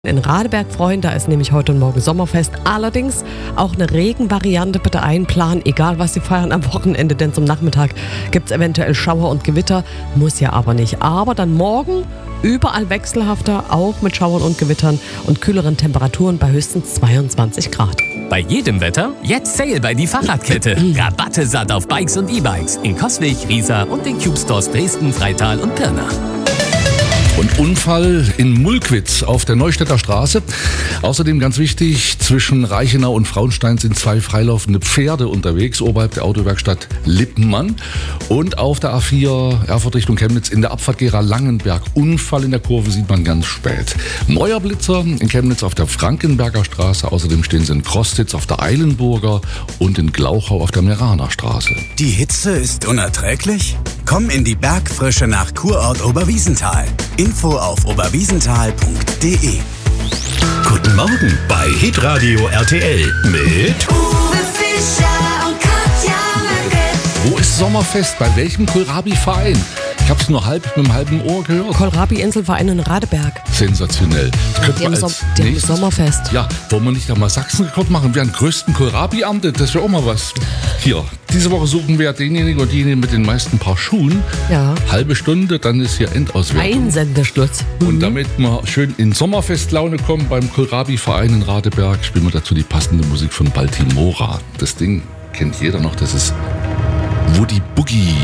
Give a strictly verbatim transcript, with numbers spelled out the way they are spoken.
In Radeberg freuen, da ist nämlich heute und morgen Sommerfest. Allerdings auch eine Regenvariante bitte einplanen, egal was Sie feiern am Wochenende, denn zum Nachmittag gibt es eventuell Schauer und Gewitter, muss ja aber nicht. Aber dann morgen überall wechselhafter, auch mit Schauern und Gewittern und kühleren Temperaturen bei höchstens zweiundzwanzig Grad. Bei jedem Wetter jetzt Sale bei die Fahrradkette. Rabatte satt auf Bikes und E-Bikes in Coswig, Riesa und den Cube Stores Dresden, Freital und Pirna. Und Unfall in Mulkwitz auf der Neustädter Straße. Außerdem ganz wichtig, zwischen Reichenau und Frauenstein sind zwei freilaufende Pferde unterwegs, oberhalb der Autowerkstatt Lippenmann. Und auf der A vier Erfurt Richtung Chemnitz in der Abfahrt Gera-Langenberg. Unfall in der Kurve sieht man ganz spät. Neuer Blitzer in Chemnitz auf der Frankenberger Straße. Außerdem stehen sie in Krostitz auf der Eilenburger und in Glauchau auf der Meraner Straße. Die Hitze ist unerträglich? Komm in die Bergfrische nach Kurort Oberwiesenthal. Info auf oberwiesenthal punkt de. Guten Morgen bei Hitradio R T L mit Uwe Fischer und Katja Möncke. Wo ist Sommerfest? Bei welchem Kohlrabi-Verein? Ich habe es nur halb mit einem halben Ohr gehört. Kohlrabi-Inselverein in Radeberg. Sensationell. Das könnte Die haben, man Som- als die haben nächstes- Sommerfest. Ja, wollen wir nicht einmal Sachsen-Rekord machen? Wir haben den größten Kohlrabi-Amt, das wäre auch mal was. Hier, diese Woche suchen wir denjenigen und diejenigen mit den meisten Paar Schuhen. Ja. Halbe Stunde, dann ist hier Endauswertung. Einsendeschluss. Und damit wir schön in Sommerfestlaune kommen beim Kohlrabi-Verein in Radeberg, spielen wir dazu die passende Musik von Baltimora. Das Ding kennt jeder noch, das ist Woody Boogie.